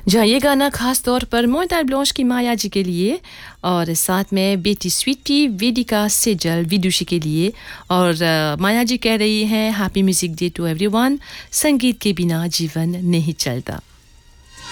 जहाँ ये गाना खास तौर पर मोइताल ब्लांच की माया जी के लिए और साथ में बेटी स्वीटी वेदिका सेजल विदुषी के लिए और माया जी कह रही हैं happy music day two everyone. संगीत के बिना जीवन नहीं चलता।